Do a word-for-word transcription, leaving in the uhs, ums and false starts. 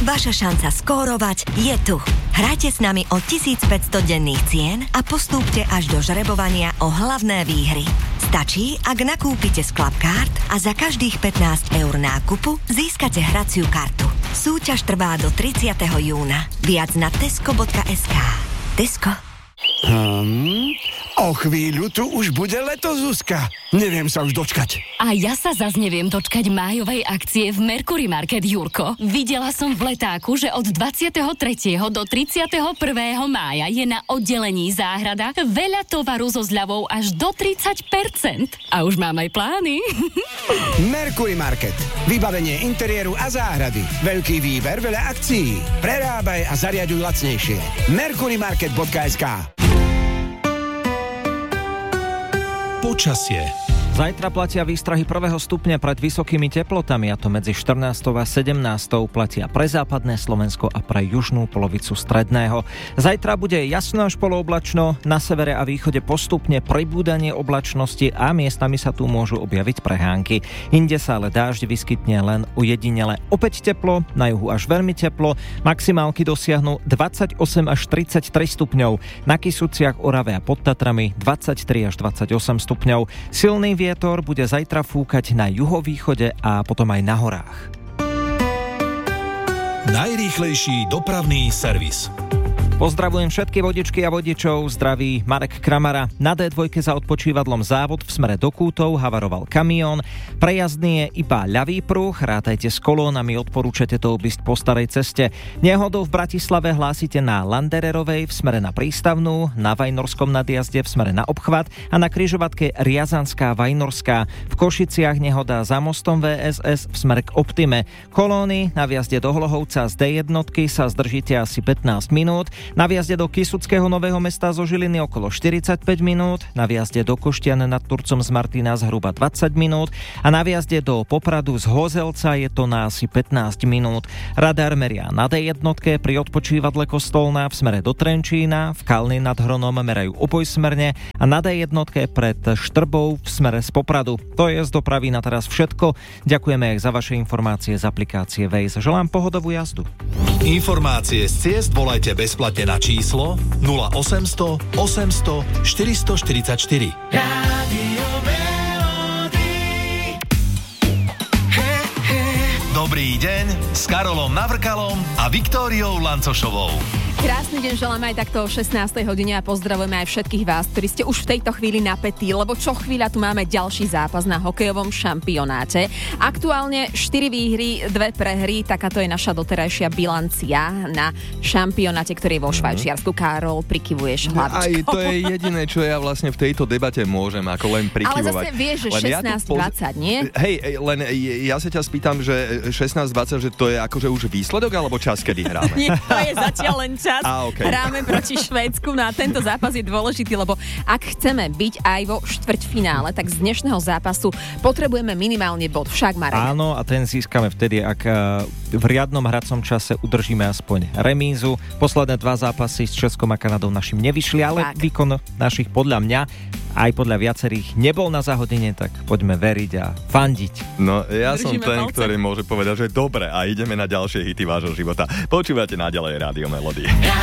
Vaša šanca skórovať je tu. Hrajte s nami o tisícpäťsto denných cien a postúpte až do žrebovania o hlavné výhry. Stačí, ak nakúpite z Clubcard a za každých pätnásť eur nákupu získate hraciu kartu. Súťaž trvá do tridsiateho júna. Viac na tesco bodka es ká. Tesco. Hmm, o chvíľu tu už bude leto, Zuzka. Neviem sa už dočkať. A ja sa zas neviem dočkať májovej akcie v Mercury Market, Jurko. Videla som v letáku, že od dvadsiateho tretieho do tridsiateho prvého mája je na oddelení záhrada veľa tovaru so zľavou až do tridsať percent. A už mám aj plány. Mercury Market. Vybavenie interiéru a záhrady. Veľký výber, veľa akcií. Prerábaj a zariaďuj lacnejšie. mercury market bodka es ká. Počasie. Zajtra platia výstrahy prvého stupňa pred vysokými teplotami, a to medzi štrnástou a sedemnástou platia pre západné Slovensko a pre južnú polovicu stredného. Zajtra bude jasno až polooblačno, na severe a východe postupne pribúdanie oblačnosti a miestami sa tu môžu objaviť prehánky. Inde sa ale dážď vyskytne len ujedinele. Opäť teplo, na juhu až veľmi teplo, maximálky dosiahnu dvadsaťosem až tridsaťtri stupňov, na Kysuciach, Orave a pod Tatrami dvadsaťtri až dvadsaťosem stupňov. Silný vietor bude zajtra fúkať na juhovýchode a potom aj na horách. Najrýchlejší dopravný servis. Pozdravujem všetky vodičky a vodičov, zdraví Marek Kramara. Na dé dva za odpočívadlom Závod v smere do Kútov havaroval kamión. Prejazdný je iba ľavý pruh, rátajte s kolónami, odporúčate to obísť po starej ceste. Nehodu v Bratislave hlásite na Landererovej v smere na Prístavnú, na Vajnorskom nadjazde v smere na obchvat a na križovatke Riazanská Vajnorská. V Košiciach nehoda za mostom vé es es v smere k Optime. Kolóny na vjazde do Hlohovca z dé jedna sa zdržíte asi pätnásť minút. Na vjazde do Kysuckého Nového Mesta zo Žiliny okolo štyridsaťpäť minút, na vjazde do Koštian nad Turcom z Martina zhruba dvadsať minút a na vjazde do Popradu z Hozelca je to na asi pätnásť minút. Radar meria na dé jedna pri odpočívadle Kostolná v smere do Trenčína, v Kalny nad Hronom merajú obojsmerne a na dé jedna pred Štrbou v smere z Popradu. To je z dopravy na teraz všetko. Ďakujeme aj za vaše informácie z aplikácie Waze. Želám pohodovú jazdu. Informácie z ciest volajte bezplatne na číslo nula osemsto osemsto štyristoštyridsaťštyri. Rádio Melody. He, he. Dobrý deň s Karolom Navrkalom a Viktóriou Lancošovou. Krásny deň želáme aj takto o šestnástej hodine a pozdravujeme aj všetkých vás, ktorí ste už v tejto chvíli napätí, lebo čo chvíľa tu máme ďalší zápas na hokejovom šampionáte. Aktuálne štyri výhry, dve prehry, takáto je naša doterajšia bilancia na šampionáte, ktorý je vo Švajčiarsku. Karol, prikyvuješ hlavičkou. Aj to je jediné, čo ja vlastne v tejto debate môžem, ako len prikyvovať. Ale zase vieš, že šestnásť dvadsať, ja poz... nie? Hej, len ja sa ťa spýtam, že šestnásť dvadsať, že to je akože už výsledok, alebo čas, kedy hráme? Nie, to je zatiaľ len čas. A, okay. Hráme proti Švédsku, no a tento zápas je dôležitý, lebo ak chceme byť aj vo štvrťfinále, tak z dnešného zápasu potrebujeme minimálne bod. Však, Marek? Áno, a ten získame vtedy, ak v riadnom hracom čase udržíme aspoň remízu. Posledné dva zápasy s Českom a Kanadou našim nevyšli, ale tak. Výkon našich podľa mňa aj podľa viacerých nebol na zahodenie, tak poďme veriť a fandiť. No, ja Držíme som ten, palce. Ktorý môže povedať, že dobre a ideme na ďalšie hity vášho života. Počúvate naďalej Rádio Melody.